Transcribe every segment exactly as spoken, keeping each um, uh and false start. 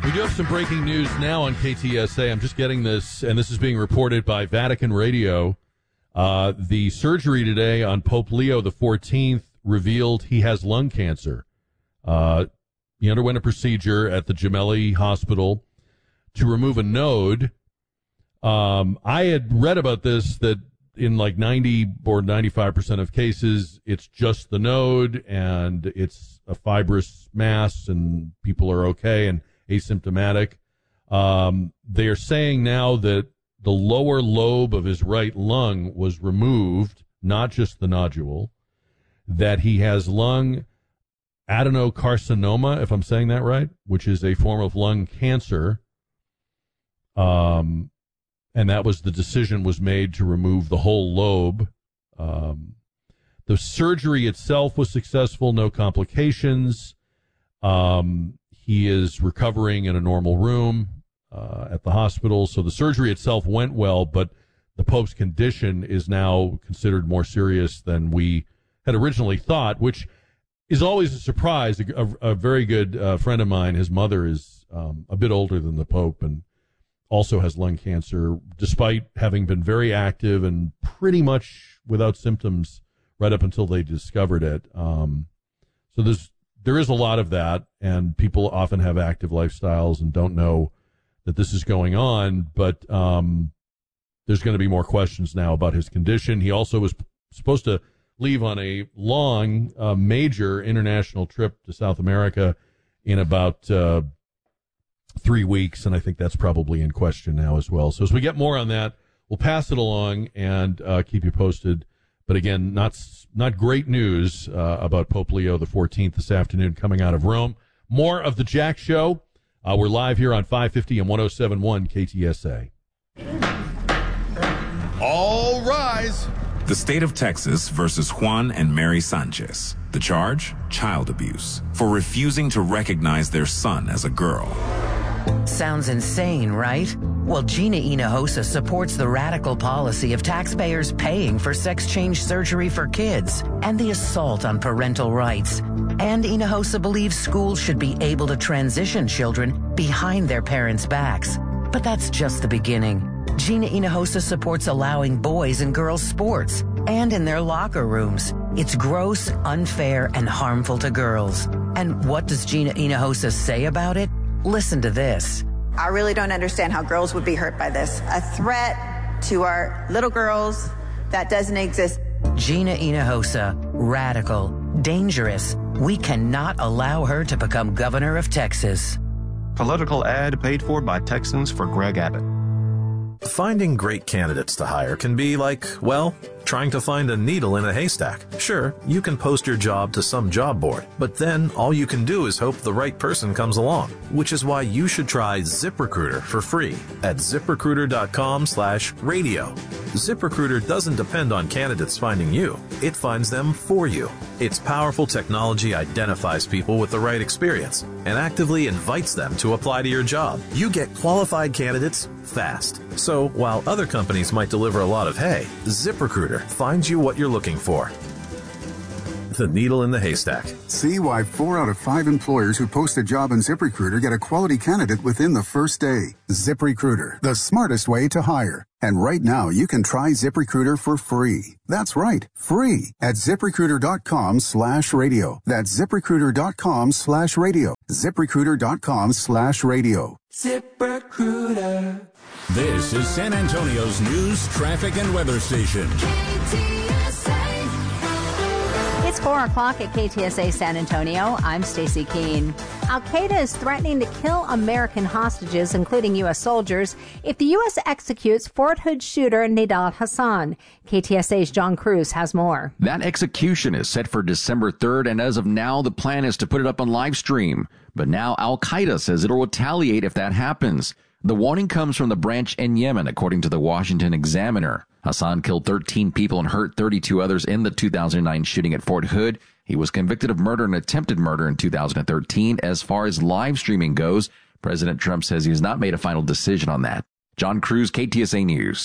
We do have some breaking news now on K T S A. I'm just getting this, and this is being reported by Vatican Radio. Uh, the surgery today on Pope Leo the fourteenth revealed he has lung cancer. Uh, he underwent a procedure at the Gemelli Hospital to remove a node. Um, I had read about this, that in like ninety or ninety-five percent of cases, it's just the node and it's a fibrous mass and people are okay and asymptomatic. Um, they are saying now that the lower lobe of his right lung was removed, not just the nodule, that he has lung adenocarcinoma, if I'm saying that right, which is a form of lung cancer. Um, and that was the decision was made to remove the whole lobe. Um, the surgery itself was successful, no complications. Um, he is recovering in a normal room uh, at the hospital. So the surgery itself went well, but the Pope's condition is now considered more serious than we had originally thought, which is always a surprise. A, a, a very good uh, friend of mine, his mother is um, a bit older than the Pope and also has lung cancer, despite having been very active and pretty much without symptoms right up until they discovered it. Um, so there's there is a lot of that, and people often have active lifestyles and don't know that this is going on, but um, there's going to be more questions now about his condition. He also was p- supposed to leave on a long, uh, major international trip to South America in about uh, three weeks, and I think that's probably in question now as well. So as we get more on that, we'll pass it along and uh, keep you posted. But again, not not great news uh, about Pope Leo the fourteenth this afternoon coming out of Rome. More of the Jack Show. Uh, we're live here on five fifty and one oh seven point one K T S A. All rise. The state of Texas versus Juan and Mary Sanchez. The charge? Child abuse for refusing to recognize their son as a girl. Sounds insane, right? Well, Gina Hinojosa supports the radical policy of taxpayers paying for sex change surgery for kids and the assault on parental rights. And Hinojosa believes schools should be able to transition children behind their parents' backs. But that's just the beginning. Gina Hinojosa supports allowing boys and girls sports and in their locker rooms. It's gross, unfair, and harmful to girls. And what does Gina Hinojosa say about it? Listen to this. I really don't understand how girls would be hurt by this. A threat to our little girls that doesn't exist. Gina Hinojosa, radical, dangerous. We cannot allow her to become governor of Texas. Political ad paid for by Texans for Greg Abbott. Finding great candidates to hire can be like, well, trying to find a needle in a haystack. Sure, you can post your job to some job board, but then all you can do is hope the right person comes along, which is why you should try ZipRecruiter for free at ZipRecruiter.com slash radio. ZipRecruiter doesn't depend on candidates finding you. It finds them for you. Its powerful technology identifies people with the right experience and actively invites them to apply to your job. You get qualified candidates fast. So while other companies might deliver a lot of hay, ZipRecruiter finds you what you're looking for. The needle in the haystack. See why four out of five employers who post a job on ZipRecruiter get a quality candidate within the first day. ZipRecruiter, the smartest way to hire. And right now, you can try ZipRecruiter for free. That's right, free at ZipRecruiter.com slash radio. That's ZipRecruiter.com slash radio. ZipRecruiter.com slash radio. ZipRecruiter. This is San Antonio's news, traffic, and weather station. K T S A. It's four o'clock at K T S A San Antonio. I'm Stacey Keene. Al-Qaeda is threatening to kill American hostages, including U S soldiers, if the U S executes Fort Hood shooter Nidal Hassan. K T S A's John Cruz has more. That execution is set for December third, and as of now, the plan is to put it up on live stream. But now Al-Qaeda says it'll retaliate if that happens. The warning comes from the branch in Yemen, according to the Washington Examiner. Hassan killed thirteen people and hurt thirty-two others in the two thousand nine shooting at Fort Hood. He was convicted of murder and attempted murder in two thousand thirteen. As far as live streaming goes, President Trump says he has not made a final decision on that. John Cruz, K T S A News.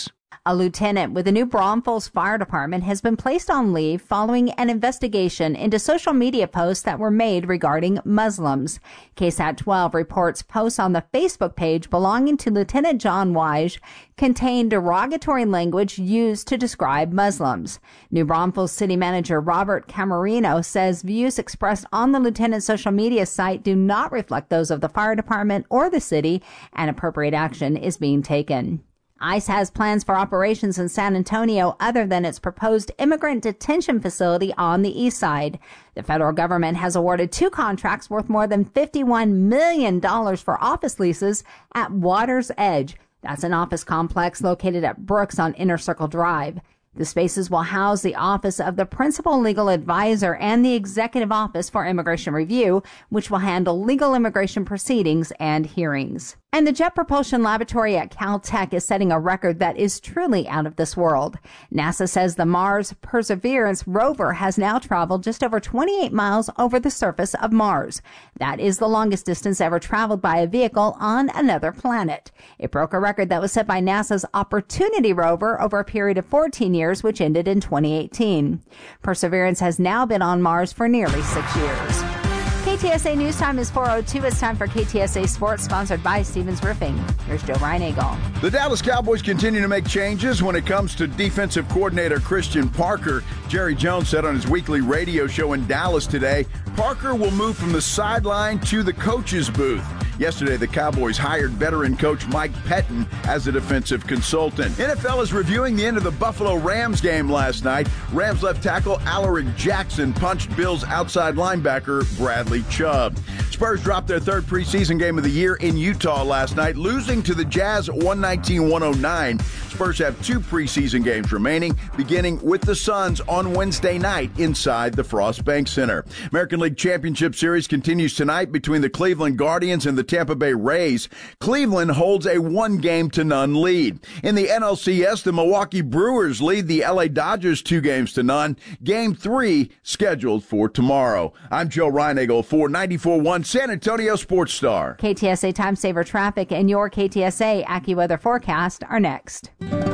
A lieutenant with the New Braunfels Fire Department has been placed on leave following an investigation into social media posts that were made regarding Muslims. K SAT twelve reports posts on the Facebook page belonging to Lieutenant John Wise contained derogatory language used to describe Muslims. New Braunfels City Manager Robert Camarino says views expressed on the lieutenant's social media site do not reflect those of the fire department or the city, and appropriate action is being taken. ICE has plans for operations in San Antonio other than its proposed immigrant detention facility on the east side. The federal government has awarded two contracts worth more than fifty-one million dollars for office leases at Water's Edge. That's an office complex located at Brooks on Inner Circle Drive. The spaces will house the Office of the Principal Legal Advisor and the Executive Office for Immigration Review, which will handle legal immigration proceedings and hearings. And the Jet Propulsion Laboratory at Caltech is setting a record that is truly out of this world. NASA says the Mars Perseverance rover has now traveled just over twenty-eight miles over the surface of Mars. That is the longest distance ever traveled by a vehicle on another planet. It broke a record that was set by NASA's Opportunity rover over a period of fourteen years, which ended in twenty eighteen. Perseverance has now been on Mars for nearly six years. K T S A News Time is four oh two. It's time for K T S A Sports, sponsored by Stevens Roofing. Here's Joe Reinagle. The Dallas Cowboys continue to make changes when it comes to defensive coordinator Christian Parker. Jerry Jones said on his weekly radio show in Dallas today, Parker will move from the sideline to the coach's booth. Yesterday, the Cowboys hired veteran coach Mike Pettin as a defensive consultant. N F L is reviewing the end of the Buffalo Rams game last night. Rams left tackle Alaric Jackson punched Bills outside linebacker Bradley Chubb. Spurs dropped their third preseason game of the year in Utah last night, losing to the Jazz one nineteen to one oh nine. Spurs have two preseason games remaining, beginning with the Suns on Wednesday night inside the Frost Bank Center. American League Championship Series continues tonight between the Cleveland Guardians and the Tampa Bay Rays. Cleveland holds a one-game to none lead. In the N L C S, the Milwaukee Brewers lead the L A Dodgers two games to none. Game three scheduled for tomorrow. I'm Joe Reinagle for ninety-four point one San Antonio Sports Star. K T S A Time Saver Traffic and your K T S A AccuWeather forecast are next.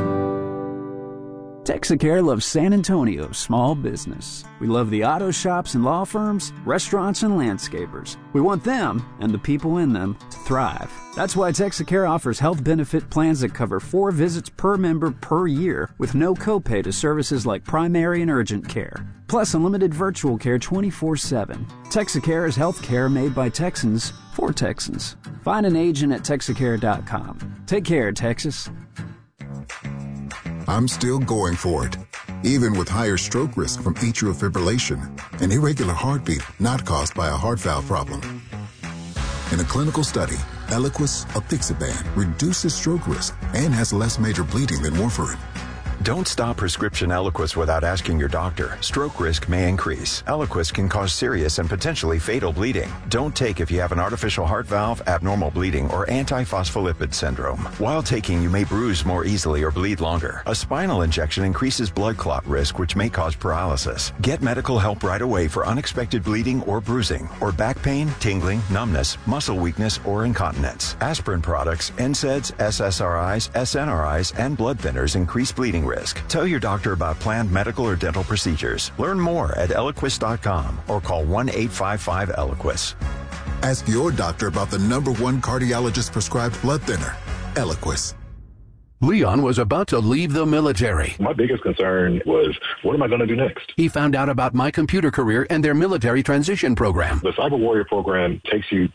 Texacare loves San Antonio's small business. We love the auto shops and law firms, restaurants and landscapers. We want them, and the people in them, to thrive. That's why Texacare offers health benefit plans that cover four visits per member per year with no copay to services like primary and urgent care. Plus unlimited virtual care twenty-four seven. Texacare is health care made by Texans for Texans. Find an agent at Texacare dot com. Take care, Texas. I'm still going for it, even with higher stroke risk from atrial fibrillation, an irregular heartbeat not caused by a heart valve problem. In a clinical study, Eliquis apixaban reduces stroke risk and has less major bleeding than warfarin. Don't stop prescription Eliquis without asking your doctor. Stroke risk may increase. Eliquis can cause serious and potentially fatal bleeding. Don't take if you have an artificial heart valve, abnormal bleeding, or antiphospholipid syndrome. While taking, you may bruise more easily or bleed longer. A spinal injection increases blood clot risk, which may cause paralysis. Get medical help right away for unexpected bleeding or bruising, or back pain, tingling, numbness, muscle weakness, or incontinence. Aspirin products, N SAIDs, S S R Is, S N R Is, and blood thinners increase bleeding risk. Tell your doctor about planned medical or dental procedures. Learn more at Eliquis dot com or call one eight five five Eliquis. Ask your doctor about the number one cardiologist prescribed blood thinner, Eliquis. Leon was about to leave the military. My biggest concern was, what am I going to do next? He found out about My Computer Career and their military transition program. The Cyber Warrior program takes you